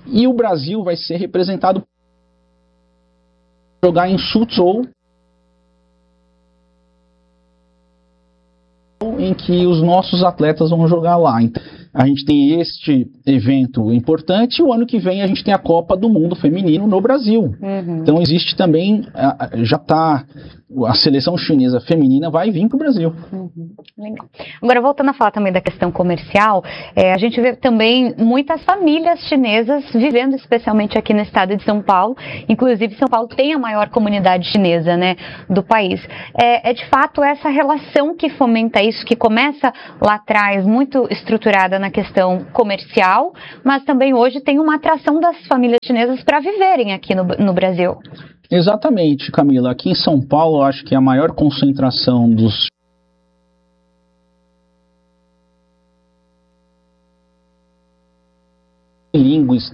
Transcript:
e o Brasil vai ser representado por jogar em Suzhou, em que os nossos atletas vão jogar lá. A gente tem este evento importante e o ano que vem a gente tem a Copa do Mundo Feminino no Brasil. Então existe também, já está, a seleção chinesa feminina vai vir para o Brasil. Legal. Agora, voltando a falar também da questão comercial, a gente vê também muitas famílias chinesas vivendo, especialmente aqui no estado de São Paulo. Inclusive, São Paulo tem a maior comunidade chinesa, né, do país. É de fato essa relação que fomenta isso, que começa lá atrás, muito estruturada na questão comercial, mas também hoje tem uma atração das famílias chinesas para viverem aqui no Brasil. Exatamente, Camila. Aqui em São Paulo, eu acho que a maior concentração dos bilíngues